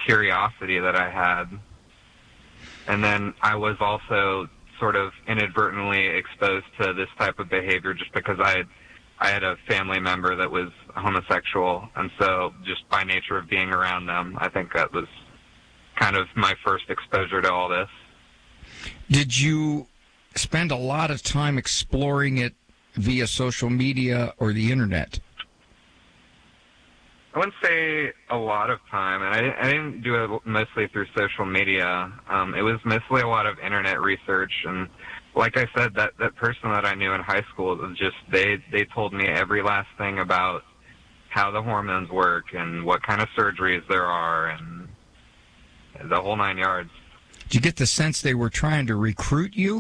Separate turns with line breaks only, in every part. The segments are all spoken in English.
curiosity that I had. And then I was also sort of inadvertently exposed to this type of behavior just because I had a family member that was homosexual, and so just by nature of being around them, I think that was kind of my first exposure to all this.
Did you spend a lot of time exploring it via social media or the internet?
I wouldn't say a lot of time, and I didn't do it mostly through social media. It was mostly a lot of internet research, and like I said, that person that I knew in high school, it was just they told me every last thing about how the hormones work and what kind of surgeries there are and the whole 9 yards.
Did you get the sense they were trying to recruit you?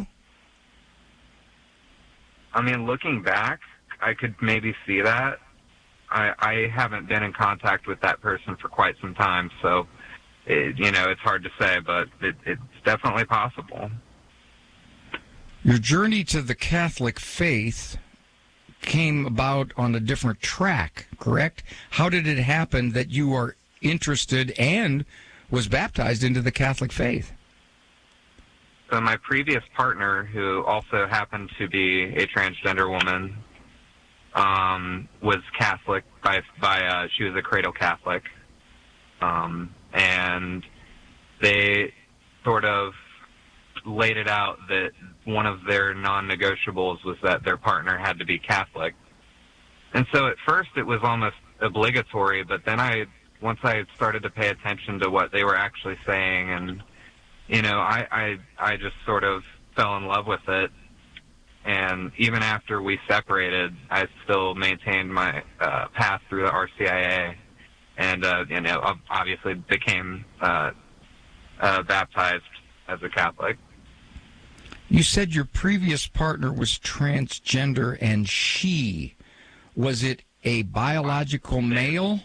I mean, looking back, I could maybe see that. I haven't been in contact with that person for quite some time, so it's hard to say, but it's definitely possible.
Your journey to the Catholic faith came about on a different track, correct? How did it happen that you are interested and was baptized into the Catholic faith?
So my previous partner, who also happened to be a transgender woman, was Catholic she was a cradle Catholic, and they sort of laid it out that one of their non-negotiables was that their partner had to be Catholic. And so at first it was almost obligatory, but then once I started to pay attention to what they were actually saying, and I just sort of fell in love with it. And even after we separated, I still maintained my path through the RCIA, and obviously became baptized as a Catholic.
You said your previous partner was transgender, and was it a biological male?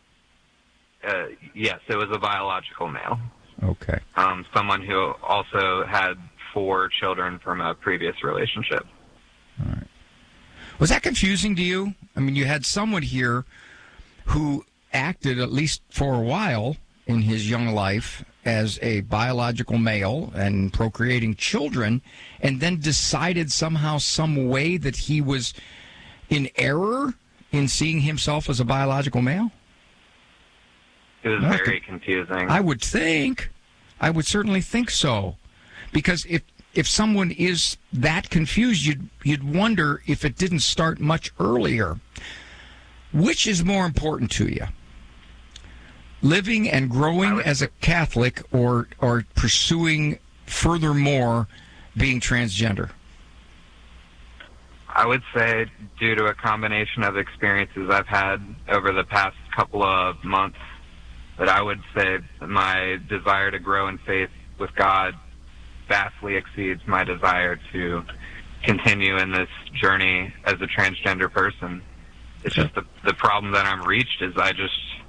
Yes, it was a biological male.
Okay.
Someone who also had 4 children from a previous relationship.
All right. Was that confusing to you? I mean, you had someone here who acted, at least for a while in his young life, as a biological male and procreating children, and then decided somehow, some way that he was in error in seeing himself as a biological male?
It was very confusing.
I would certainly think so. Because if someone is that confused, you'd wonder if it didn't start much earlier. Which is more important to you? Living and growing as a Catholic, or pursuing furthermore being transgender?
I would say, due to a combination of experiences I've had over the past couple of months, that I would say my desire to grow in faith with God vastly exceeds my desire to continue in this journey as a transgender person. It's just the problem that I'm reached is I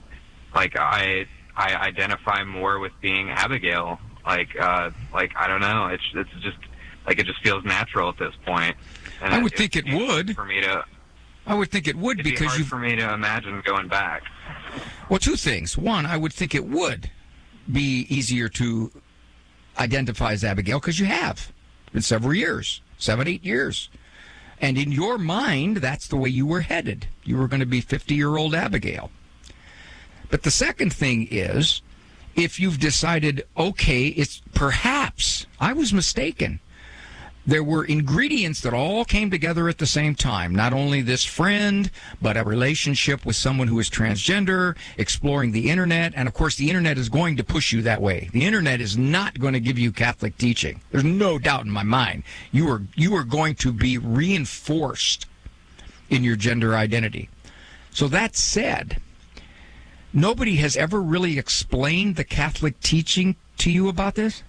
identify more with being Abigail. I don't know. It's just it just feels natural at this point. And
I would think it would.
For me to.
I would think it would,
because it's hard for me to imagine going back.
Well, 2 things. One, I would think it would be easier to identify as Abigail because you have in several years, 7, 8 years. And in your mind, that's the way you were headed. You were going to be 50-year-old Abigail. But the second thing is, if you've decided, okay, it's perhaps I was mistaken. There were ingredients that all came together at the same time. Not only this friend, but a relationship with someone who is transgender, exploring the internet. And, of course, the internet is going to push you that way. The internet is not going to give you Catholic teaching. There's no doubt in my mind. You are going to be reinforced in your gender identity. So that said, nobody has ever really explained the Catholic teaching to you about this?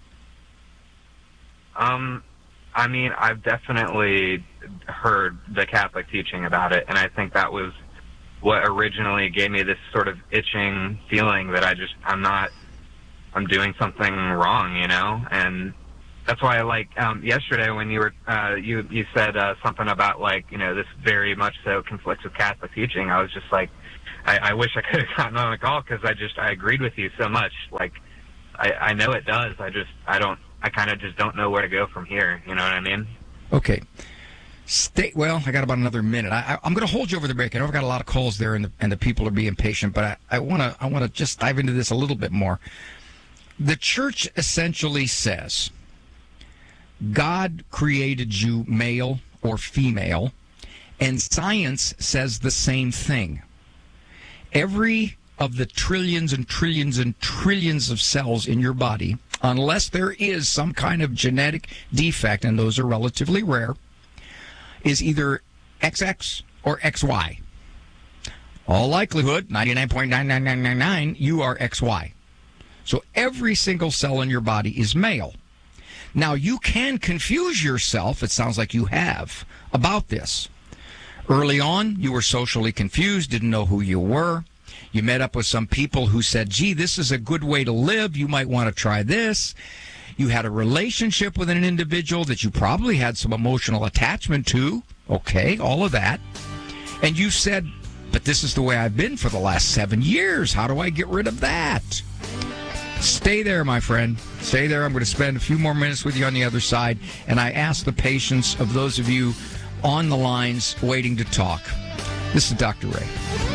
I mean, I've definitely heard the Catholic teaching about it, and I think that was what originally gave me this sort of itching feeling that I'm doing something wrong, and that's why yesterday when you were, you said something about this very much so conflicts with Catholic teaching. I was just like, I wish I could have gotten on a call because I agreed with you so much. Like, I know it does. I kind of just don't know where to go from here. You know what I mean?
Okay. Well, I got about another minute. I'm going to hold you over the break. I know I've got a lot of calls there, and the people are being patient, but I want to just dive into this a little bit more. The church essentially says God created you male or female, and science says the same thing. Every of the trillions and trillions and trillions of cells in your body, unless there is some kind of genetic defect, and those are relatively rare, is either XX or XY. All likelihood, 99.99999, you are XY. So every single cell in your body is male. Now, you can confuse yourself, it sounds like you have, about this. Early on, you were socially confused, didn't know who you were. You met up with some people who said, gee, this is a good way to live. You might want to try this. You had a relationship with an individual that you probably had some emotional attachment to. Okay, all of that. And you said, but this is the way I've been for the last 7 years. How do I get rid of that? Stay there, my friend. Stay there. I'm going to spend a few more minutes with you on the other side. And I ask the patience of those of you on the lines waiting to talk. This is Dr. Ray.